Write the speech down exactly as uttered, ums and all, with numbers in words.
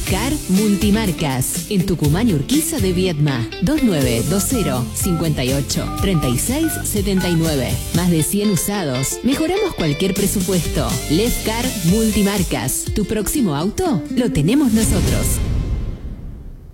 Lefcar Multimarcas, en Tucumán y Urquiza de Viedma. dos nueve dos cero, cinco ocho, tres seis siete nueve. Más de cien usados. Mejoramos cualquier presupuesto. Lefcar Multimarcas. Tu próximo auto lo tenemos nosotros.